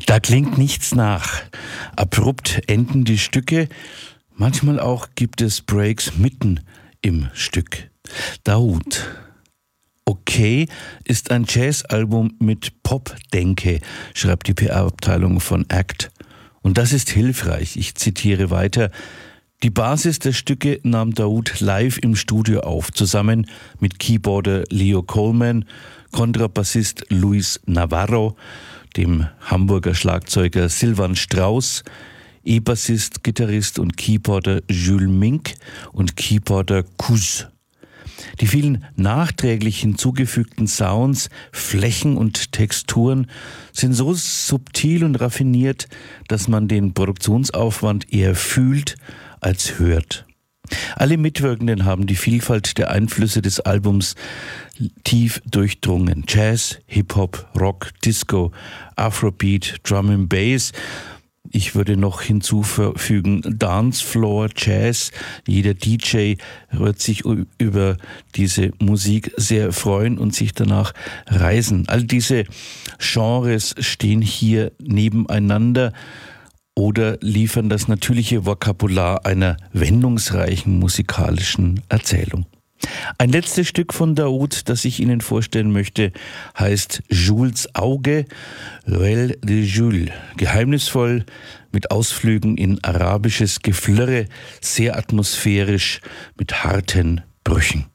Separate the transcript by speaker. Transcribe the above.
Speaker 1: Da klingt nichts nach. Abrupt enden die Stücke. Manchmal auch gibt es Breaks mitten im Stück. Daoud. Okay ist ein Jazzalbum mit Pop-Denke, schreibt die PR-Abteilung von ACT. Und das ist hilfreich. Ich zitiere weiter. Die Basis der Stücke nahm Daoud live im Studio auf, zusammen mit Keyboarder Leo Coleman, Kontrabassist Luis Navarro, dem Hamburger Schlagzeuger Silvan Strauss, E-Bassist, Gitarrist und Keyboarder Jules Mink und Keyboarder Kuz. Die vielen nachträglich hinzugefügten Sounds, Flächen und Texturen sind so subtil und raffiniert, dass man den Produktionsaufwand eher fühlt als hört. Alle Mitwirkenden haben die Vielfalt der Einflüsse des Albums tief durchdrungen. Jazz, Hip-Hop, Rock, Disco, Afrobeat, Drum and Bass. Ich würde noch hinzufügen Dancefloor, Jazz. Jeder DJ wird sich über diese Musik sehr freuen und sich danach reißen. All diese Genres stehen hier nebeneinander oder liefern das natürliche Vokabular einer wendungsreichen musikalischen Erzählung. Ein letztes Stück von Daoud, das ich Ihnen vorstellen möchte, heißt Jules Auge, L'Oeil de Jules. Geheimnisvoll, mit Ausflügen in arabisches Geflirre, sehr atmosphärisch, mit harten Brüchen.